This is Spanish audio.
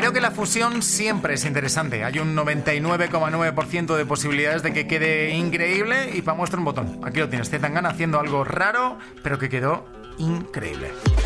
Creo que la fusión siempre es interesante. Hay un 99,9% de posibilidades de que quede increíble y para muestra un botón. Aquí lo tienes, Zetangana haciendo algo raro, pero que quedó increíble.